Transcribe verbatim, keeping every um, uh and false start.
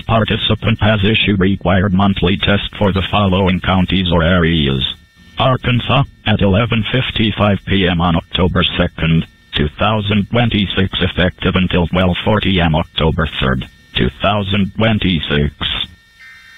participant has issued required monthly test for the following counties or areas. Arkansas, at eleven fifty-five p m on October second, two thousand twenty-six, effective until twelve forty a m October third, two thousand twenty-six.